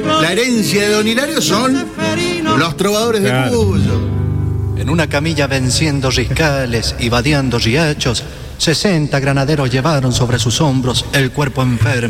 La herencia de Don Hilario son los trovadores de Cuyo. En una camilla venciendo riscales y vadeando riachos, 60 granaderos llevaron sobre sus hombros el cuerpo enfermo